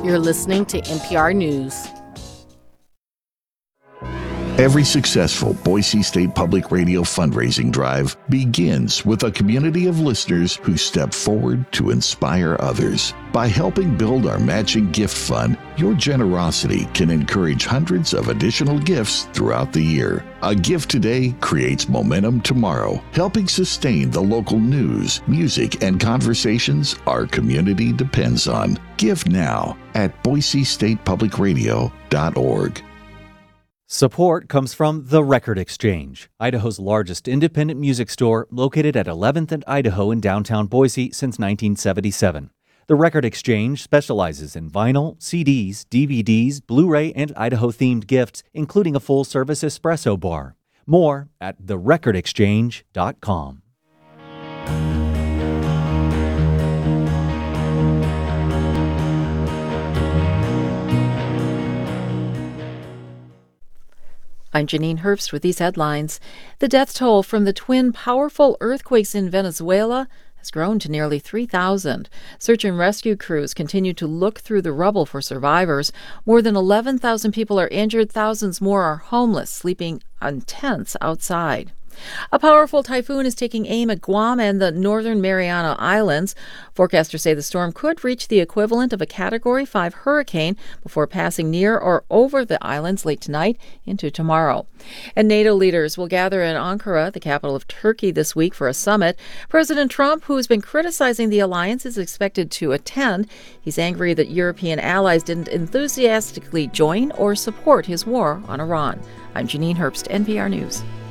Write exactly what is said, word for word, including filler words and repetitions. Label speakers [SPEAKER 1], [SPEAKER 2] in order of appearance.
[SPEAKER 1] You're listening to N P R News.
[SPEAKER 2] Every successful Boise State Public Radio fundraising drive begins with a community of listeners who step forward to inspire others. By helping build our matching gift fund, your generosity can encourage hundreds of additional gifts throughout the year. A gift today creates momentum tomorrow, helping sustain the local news, music, and conversations our community depends on. Give now at boise state public radio dot org.
[SPEAKER 3] Support comes from The Record Exchange, Idaho's largest independent music store, located at eleventh and Idaho in downtown Boise since nineteen seventy-seven. The Record Exchange specializes in vinyl, C Ds, D V Ds, Blu-ray, and Idaho-themed gifts, including a full-service espresso bar. More at the record exchange dot com.
[SPEAKER 4] I'm Janine Herbst with these headlines. The death toll from the twin powerful earthquakes in Venezuela has grown to nearly three thousand. Search and rescue crews continue to look through the rubble for survivors. More than eleven thousand people are injured. Thousands more are homeless, sleeping on tents outside. A powerful typhoon is taking aim at Guam and the northern Mariana Islands. Forecasters say the storm could reach the equivalent of a Category five hurricane before passing near or over the islands late tonight into tomorrow. And NATO leaders will gather in Ankara, the capital of Turkey, this week for a summit. President Trump, who has been criticizing the alliance, is expected to attend. He's angry that European allies didn't enthusiastically join or support his war on Iran. I'm Janine Herbst, N P R News.